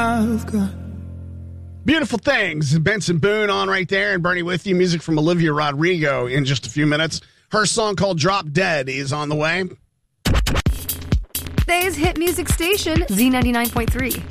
Beautiful Things. Benson Boone on right there, and Bernie with you. Music from Olivia Rodrigo in just a few minutes. Her song called Drop Dead is on the way. Today's hit music station, Z99.3.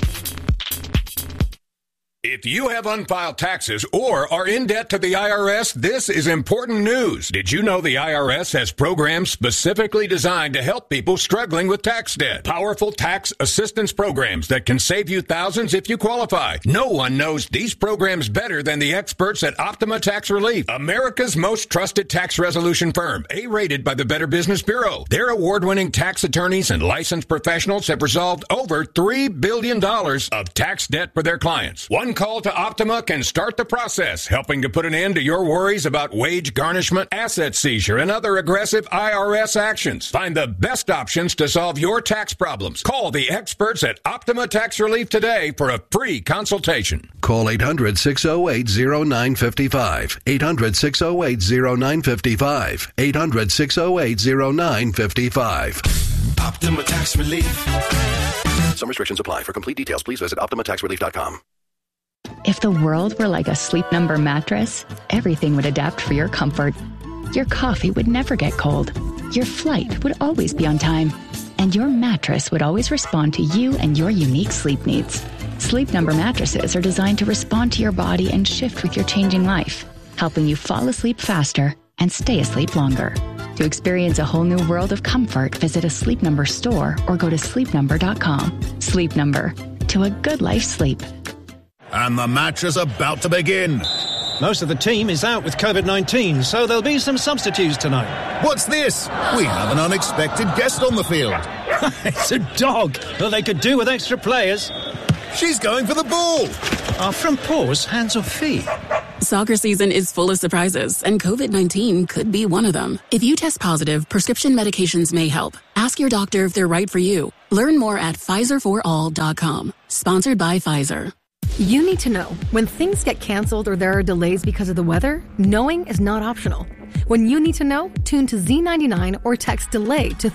If you have unfiled taxes or are in debt to the IRS, this is important news. Did you know the IRS has programs specifically designed to help people struggling with tax debt? Powerful tax assistance programs that can save you thousands if you qualify. No one knows these programs better than the experts at Optima Tax Relief, America's most trusted tax resolution firm, A-rated by the Better Business Bureau. Their award-winning tax attorneys and licensed professionals have resolved over $3 billion of tax debt for their clients. One call to Optima can start the process, helping to put an end to your worries about wage garnishment, asset seizure, and other aggressive IRS actions. Find the best options to solve your tax problems. Call the experts at Optima Tax Relief today for a free consultation. Call 800-608-0955. 800-608-0955. 800-608-0955. Optima Tax Relief. Some restrictions apply. For complete details, please visit OptimaTaxRelief.com. If the world were like a Sleep Number mattress, everything would adapt for your comfort. Your coffee would never get cold. Your flight would always be on time. And your mattress would always respond to you and your unique sleep needs. Sleep Number mattresses are designed to respond to your body and shift with your changing life, helping you fall asleep faster and stay asleep longer. To experience a whole new world of comfort, visit a Sleep Number store or go to sleepnumber.com. Sleep Number. To a good life sleep. And the match is about to begin. Most of the team is out with COVID-19, so there'll be some substitutes tonight. What's this? We have an unexpected guest on the field. It's a dog. Well, they could do with extra players. She's going for the ball. Are front paws hands or feet? Soccer season is full of surprises, and COVID-19 could be one of them. If you test positive, prescription medications may help. Ask your doctor if they're right for you. Learn more at PfizerForAll.com. Sponsored by Pfizer. You need to know when things get canceled or there are delays because of the weather, knowing is not optional. When you need to know, tune to Z99 or text DELAY to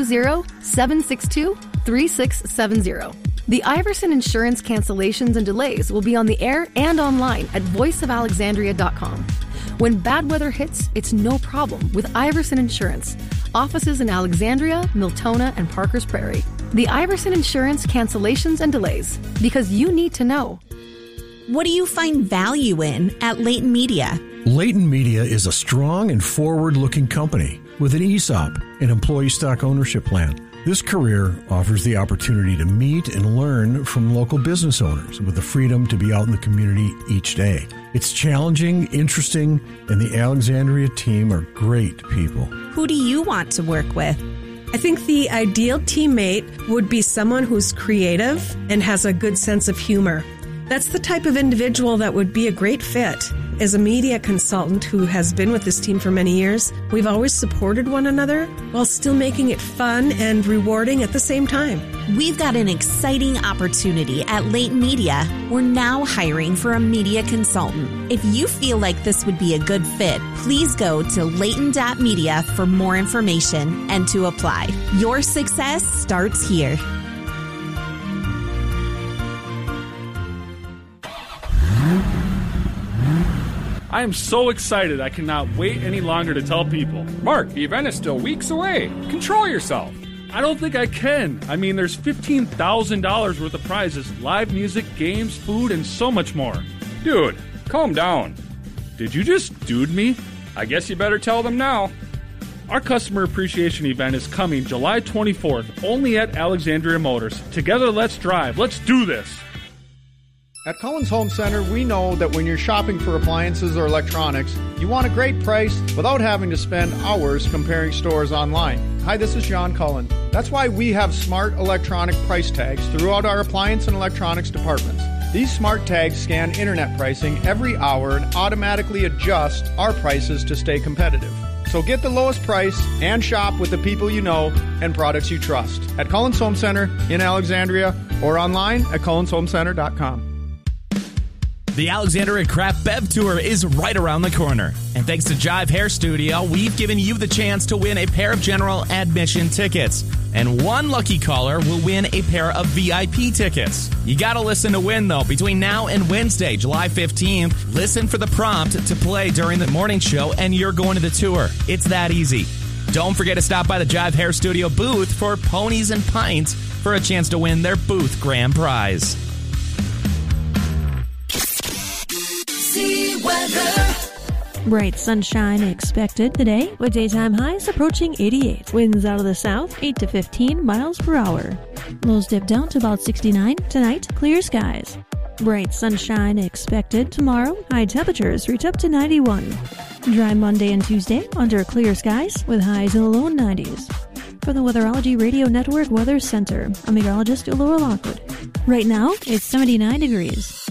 320-762-3670. The Iverson Insurance cancellations and delays will be on the air and online at voiceofalexandria.com. When bad weather hits, it's no problem with Iverson Insurance. Offices in Alexandria, Miltona, and Parkers Prairie. The Iverson Insurance cancellations and delays, because you need to know. What do you find value in at Leighton Media? Leighton Media is a strong and forward-looking company with an ESOP, an employee stock ownership plan. This career offers the opportunity to meet and learn from local business owners with the freedom to be out in the community each day. It's challenging, interesting, and the Alexandria team are great people. Who do you want to work with? I think the ideal teammate would be someone who's creative and has a good sense of humor. That's the type of individual that would be a great fit. As a media consultant who has been with this team for many years, we've always supported one another while still making it fun and rewarding at the same time. We've got an exciting opportunity at Leighton Media. We're now hiring for a media consultant. If you feel like this would be a good fit, please go to leighton.media for more information and to apply. Your success starts here. I am so excited I cannot wait any longer to tell people. Mark, the event is still weeks away. Control yourself. I don't think I can. I mean, there's $15,000 worth of prizes, live music, games, food, and so much more. Dude, calm down. Did you just dude me? I guess you better tell them now. Our customer appreciation event is coming July 24th, only at Alexandria Motors. Together, let's drive. Let's do this. At Cullen's Home Center, we know that when you're shopping for appliances or electronics, you want a great price without having to spend hours comparing stores online. Hi, this is John Cullen. That's why we have smart electronic price tags throughout our appliance and electronics departments. These smart tags scan internet pricing every hour and automatically adjust our prices to stay competitive. So get the lowest price and shop with the people you know and products you trust. At Cullen's Home Center in Alexandria or online at cullenshomecenter.com. The Alexandria Craft Bev Tour is right around the corner. And thanks to Jive Hair Studio, we've given you the chance to win a pair of general admission tickets. And one lucky caller will win a pair of VIP tickets. You gotta listen to win, though. Between now and Wednesday, July 15th, listen for the prompt to play during the morning show, and you're going to the tour. It's that easy. Don't forget to stop by the Jive Hair Studio booth for Ponies and Pints for a chance to win their booth grand prize. See weather. Bright sunshine expected today, with daytime highs approaching 88. Winds out of the south, 8 to 15 miles per hour. Lows dip down to about 69. Tonight, clear skies. Bright sunshine expected tomorrow. High temperatures reach up to 91. Dry Monday and Tuesday under clear skies with highs in the low 90s. For the Weatherology Radio Network Weather Center, I'm meteorologist Laura Lockwood. Right now, it's 79 degrees.